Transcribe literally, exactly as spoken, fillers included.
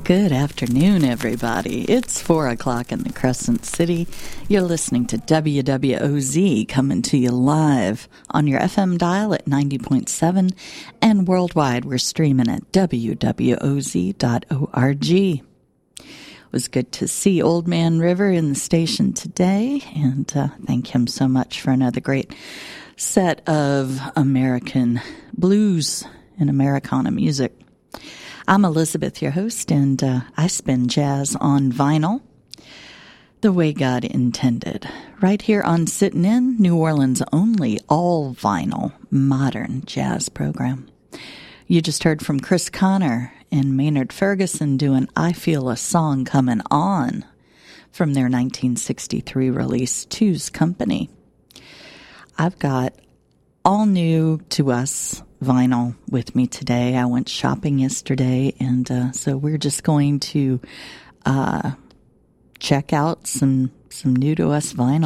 Good afternoon, everybody. It's four o'clock in the Crescent City. You're listening to W W O Z coming to you live on your F M dial at ninety point seven, and worldwide we're streaming at W W O Z dot org. It was good to see Old Man River in the station today, and uh, thank him so much for another great set of American blues and Americana music. I'm Elizabeth, your host, and uh, I spin jazz on vinyl the way God intended. Right here on Sittin' In, New Orleans' only all-vinyl modern jazz program. You just heard from Chris Connor and Maynard Ferguson doing I Feel a Song Coming On from their nineteen sixty-three release, Two's Company. I've got all new to us vinyl with me today. I went shopping yesterday, and uh, so we're just going to uh, check out some some new to us vinyl.